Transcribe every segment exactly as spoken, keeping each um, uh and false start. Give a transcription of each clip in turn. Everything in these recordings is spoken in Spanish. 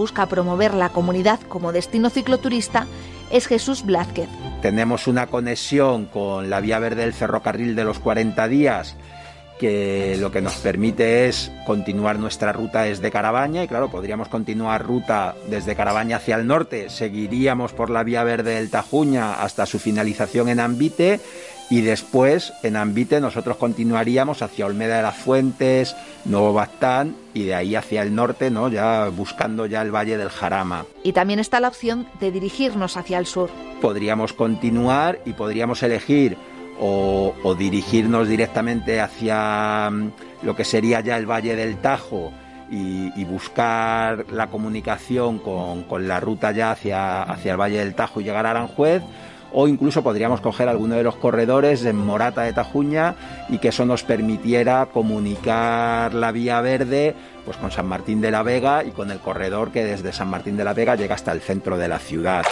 busca promover la comunidad como destino cicloturista es Jesús Blázquez. Tenemos una conexión con la vía verde del ferrocarril de los cuarenta días, que lo que nos permite es continuar nuestra ruta desde Carabaña, y claro, podríamos continuar ruta desde Carabaña hacia el norte, seguiríamos por la vía verde del Tajuña hasta su finalización en Ambite, y después en Ambite nosotros continuaríamos hacia Olmeda de las Fuentes, Nuevo Baztán, y de ahí hacia el norte, ¿no?, ya buscando ya el Valle del Jarama. Y también está la opción de dirigirnos hacia el sur. Podríamos continuar y podríamos elegir O, o dirigirnos directamente hacia lo que sería ya el Valle del Tajo y, y buscar la comunicación con, con la ruta ya hacia, hacia el Valle del Tajo y llegar a Aranjuez, o incluso podríamos coger alguno de los corredores en Morata de Tajuña y que eso nos permitiera comunicar la vía verde pues con San Martín de la Vega y con el corredor que desde San Martín de la Vega llega hasta el centro de la ciudad.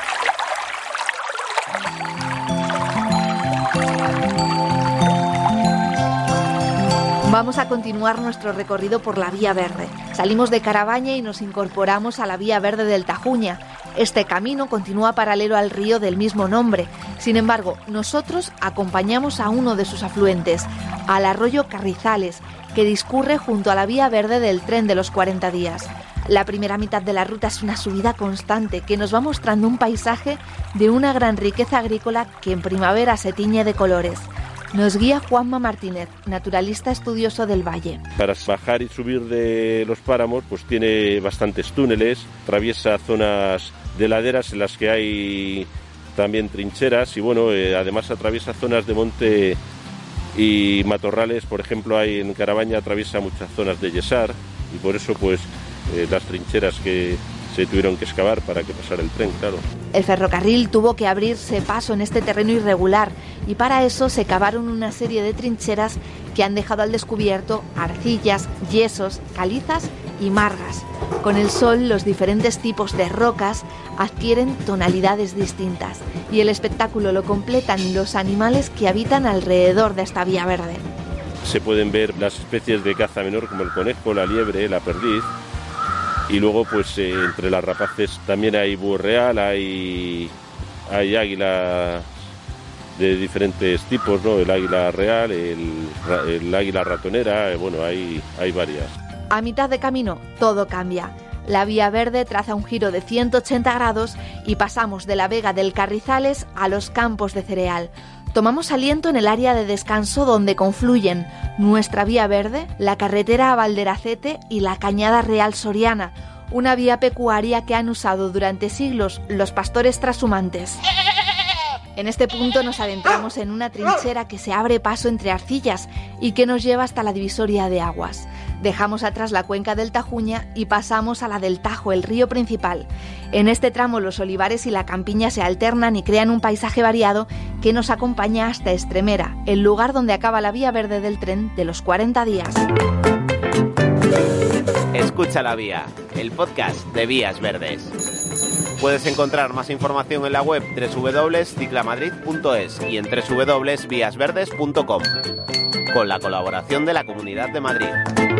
Vamos a continuar nuestro recorrido por la Vía Verde. Salimos de Carabaña y nos incorporamos a la Vía Verde del Tajuña. Este camino continúa paralelo al río del mismo nombre. Sin embargo, nosotros acompañamos a uno de sus afluentes, al arroyo Carrizales, que discurre junto a la Vía Verde del tren de los cuarenta días. La primera mitad de la ruta es una subida constante que nos va mostrando un paisaje de una gran riqueza agrícola que en primavera se tiñe de colores. Nos guía Juanma Martínez, naturalista estudioso del valle. Para bajar y subir de los páramos, pues tiene bastantes túneles, atraviesa zonas de laderas en las que hay también trincheras y bueno, eh, además atraviesa zonas de monte y matorrales. Por ejemplo, hay en Carabaña atraviesa muchas zonas de yesar y por eso pues eh, las trincheras que se tuvieron que excavar para que pasara el tren, claro. El ferrocarril tuvo que abrirse paso en este terreno irregular y para eso se cavaron una serie de trincheras que han dejado al descubierto arcillas, yesos, calizas y margas. Con el sol, los diferentes tipos de rocas adquieren tonalidades distintas y el espectáculo lo completan los animales que habitan alrededor de esta vía verde. Se pueden ver las especies de caza menor como el conejo, la liebre, la perdiz. Y luego, pues, eh, entre las rapaces también hay búho real, hay, hay águilas de diferentes tipos, ¿no? El águila real, el, el águila ratonera, eh, bueno, hay, hay varias. A mitad de camino, todo cambia. La vía verde traza un giro de ciento ochenta grados y pasamos de la vega del Carrizales a los campos de cereal. Tomamos aliento en el área de descanso donde confluyen nuestra vía verde, la carretera a Valderacete y la Cañada Real Soriana, una vía pecuaria que han usado durante siglos los pastores trashumantes. En este punto nos adentramos en una trinchera que se abre paso entre arcillas y que nos lleva hasta la divisoria de aguas. Dejamos atrás la cuenca del Tajuña y pasamos a la del Tajo, el río principal. En este tramo los olivares y la campiña se alternan y crean un paisaje variado que nos acompaña hasta Estremera, el lugar donde acaba la vía verde del tren de los cuarenta días. Escucha la Vía, el podcast de Vías Verdes. Puedes encontrar más información en la web doble u doble u doble u punto ciclamadrid punto es y en doble u doble u doble u punto vías verdes punto com, con la colaboración de la Comunidad de Madrid.